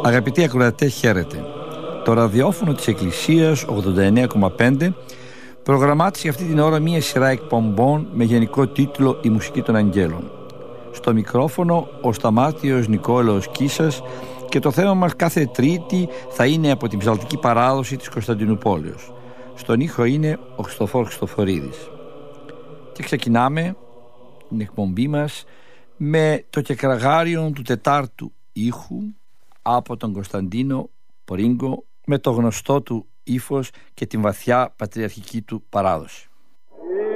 Αγαπητοί ακροατές, χαίρετε. Το ραδιόφωνο της Εκκλησίας 89,5 προγραμμάτισε αυτή την ώρα μία σειρά εκπομπών με γενικό τίτλο «Η μουσική των αγγέλων». Στο μικρόφωνο ο Σταμάτιος Νικόλαος Κίσας και το θέμα μας κάθε Τρίτη θα είναι από την ψαλτική παράδοση της Κωνσταντινουπόλεως. Στον ήχο είναι ο Χριστοφόρος Χριστοφορίδης. Και ξεκινάμε την εκπομπή μας με το κεκραγάριον του τετάρτου ήχου από τον Κωνσταντίνο Πορίνγκο, με το γνωστό του ύφος και την βαθιά πατριαρχική του παράδοση.